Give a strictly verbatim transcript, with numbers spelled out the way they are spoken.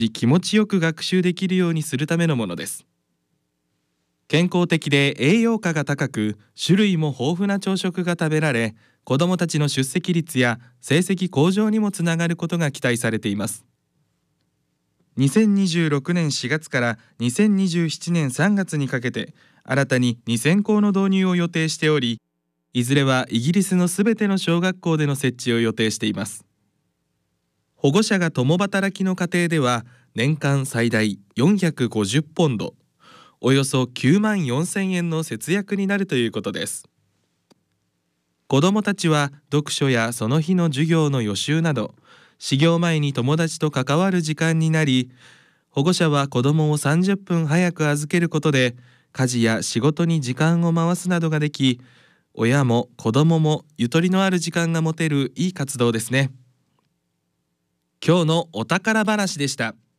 気持ちよく学習できるようにするためのものです。健康的で栄養価が高く、種類も豊富な朝食が食べられ、子どもたちの出席率や成績向上にもつながることが期待されています。にせんにじゅうろくねんしがつからにせんにじゅうななねんさんがつにかけて新たににせんこうの導入を予定しており、いずれはイギリスのすべての小学校での設置を予定しています。保護者が共働きの家庭では年間最大よんひゃくごじゅうポンド、およそきゅうまんよんせんえんの節約になるということです。子どもたちは読書やその日の授業の予習など、始業前に友達と関わる時間になり、保護者は子どもをさんじゅっぷん早く預けることで家事や仕事に時間を回すなどができ、親も子どももゆとりのある時間が持てるいい活動ですね。今日のお宝話でした。